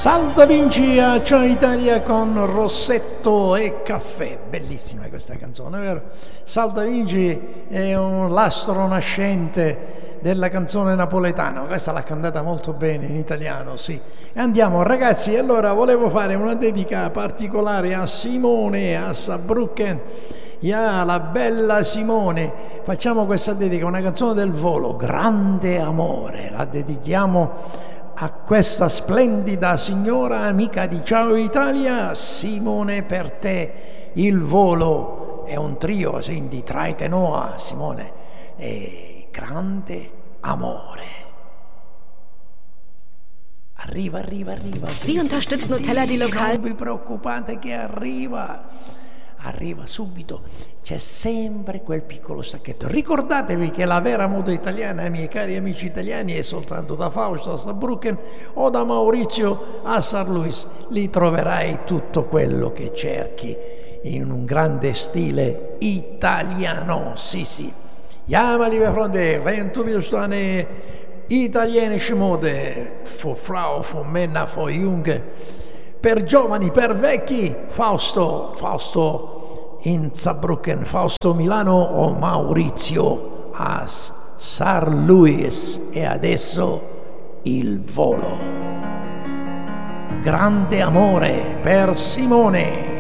Salta Vinci a Ciao Italia con Rossetto e Caffè. Bellissima questa canzone, vero? Salta Vinci è un lastro nascente della canzone napoletana. Questa l'ha cantata molto bene in italiano, sì. E andiamo, ragazzi, allora volevo fare una dedica particolare a Simone, a Saarbrücken. La bella Simone, facciamo questa dedica, una canzone del volo, Grande Amore, la dedichiamo a questa splendida signora amica di Ciao Italia. Simone, per te il volo è un trio di Traite Noah, Simone, e Grande Amore. Arriva. Wie unterstützt Nutella die Lokal? Non vi preoccupate che arriva subito, c'è sempre quel piccolo stacchetto. Ricordatevi che la vera moda italiana, miei cari amici italiani, è soltanto da Fausto a Saarbrücken o da Maurizio a Saarlouis. Lì troverai tutto quello che cerchi in un grande stile italiano, sì. Ja, meine liebe Freunde, wenn du willst eine italienische Mode für Frau, für Männer, für Junge, per giovani, per vecchi, Fausto in Saarbrücken, Fausto Milano o Maurizio a Saarlouis. E adesso il volo. Grande Amore per Simone.